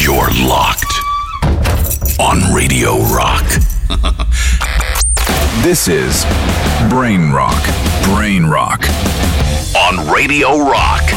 You're locked on Radio Rock. This is Brain Rock. Brain Rock on Radio Rock.